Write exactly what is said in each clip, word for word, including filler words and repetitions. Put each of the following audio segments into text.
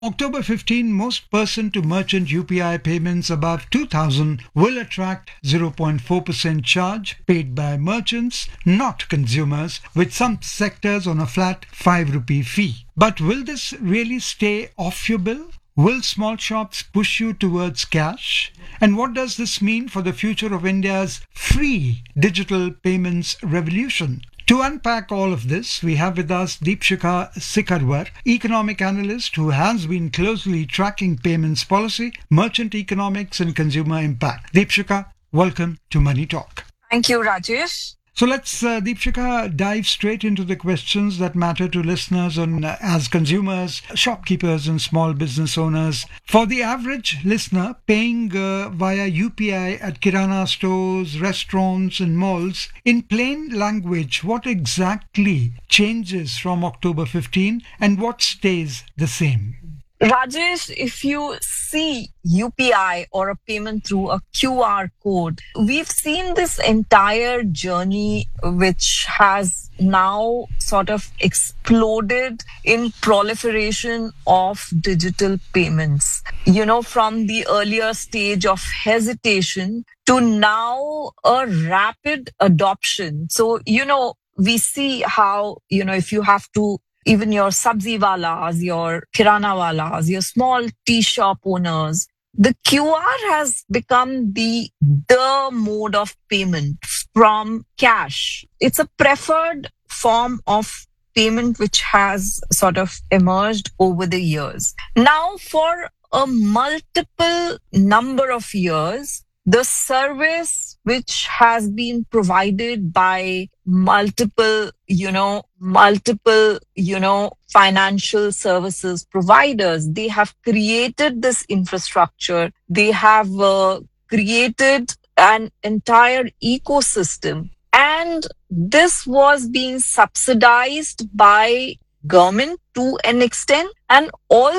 October fifteenth, most person-to-merchant U P I payments above two thousand will attract zero point four percent charge paid by merchants, not consumers, with some sectors on a flat five rupee fee. But will this really stay off your bill? Will small shops push you towards cash? And what does this mean for the future of India's free digital payments revolution? To unpack all of this, we have with us Deepshikha Sikharwar, economic analyst who has been closely tracking payments policy, merchant economics and consumer impact. Deepshikha, welcome to Money Talk. Thank you, Rajesh. So let's, uh, Deepshikha, dive straight into the questions that matter to listeners on uh, as consumers, shopkeepers and small business owners. For the average listener, paying uh, via U P I at kirana stores, restaurants and malls, in plain language, what exactly changes from October fifteenth and what stays the same? Rajesh, if you see U P I or a payment through a Q R code, we've seen this entire journey which has now sort of exploded in proliferation of digital payments. You know, from the earlier stage of hesitation to now a rapid adoption. So, you know, we see how, you know, if you have to even your sabzi walas, your kirana walas, your small tea shop owners, the Q R has become the the mode of payment from cash. It's a preferred form of payment which has sort of emerged over the years. Now, for a multiple number of years, the service which has been provided by multiple, you know, multiple, you know, financial services providers, they have created this infrastructure. They have uh, created an entire ecosystem. And this was being subsidized by government to an extent and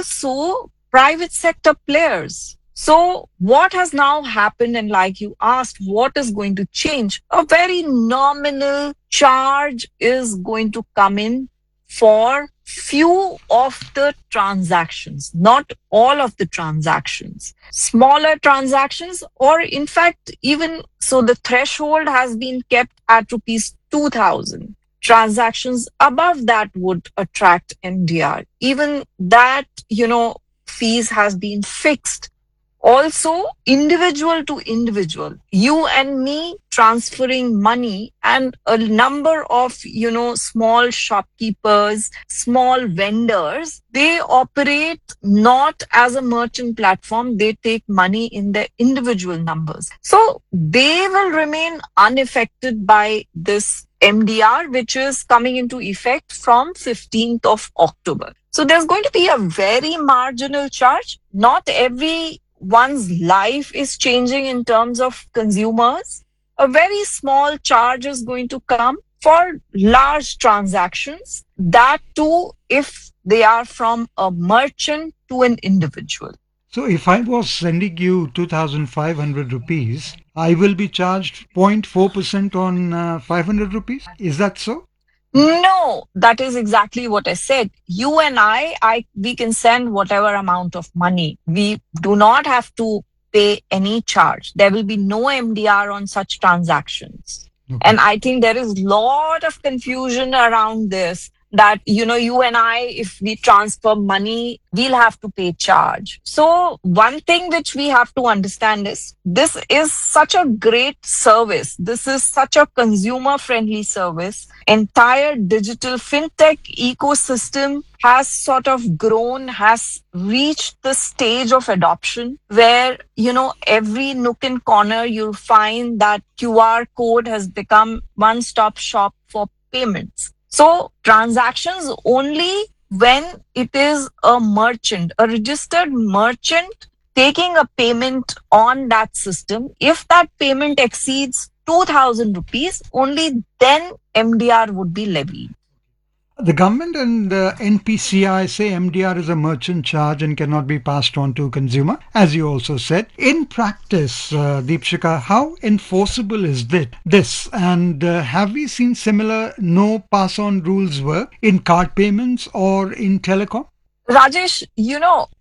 also private sector players. So what has now happened, and like you asked, what is going to change? A very nominal charge is going to come in for few of the transactions, not all of the transactions. Smaller transactions, or in fact, even so the threshold has been kept at rupees two thousand. Transactions above that would attract M D R. Even that, you know, fees has been fixed. Also, individual to individual, you and me transferring money, and a number of, you know, small shopkeepers, small vendors, they operate not as a merchant platform. They take money in their individual numbers. So they will remain unaffected by this M D R, which is coming into effect from fifteenth of October. So there's going to be a very marginal charge. Not every one's life is changing in terms of consumers. A very small charge is going to come for large transactions, that too if they are from a merchant to an individual. So if I was sending you two thousand five hundred rupees, I will be charged zero point four percent on uh, five hundred rupees. Is that so? No, that is exactly what I said. You and I, I, we can send whatever amount of money. We do not have to pay any charge. There will be no M D R on such transactions. Okay. And I think there is a lot of confusion around this, that, you know, you and I, if we transfer money, we'll have to pay charge. So one thing which we have to understand is this is such a great service. This is such a consumer friendly service. Entire digital fintech ecosystem has sort of grown, has reached the stage of adoption where, you know, every nook and corner you'll find that Q R code has become one-stop shop for payments. So transactions only when it is a merchant, a registered merchant taking a payment on that system. If that payment exceeds two thousand rupees, only then M D R would be levied. The government and uh, N P C I say M D R is a merchant charge and cannot be passed on to consumer, as you also said. In practice, uh, Deepshikha, how enforceable is that, this? And uh, have we seen similar no pass-on rules work in card payments or in telecom? Rajesh, you know,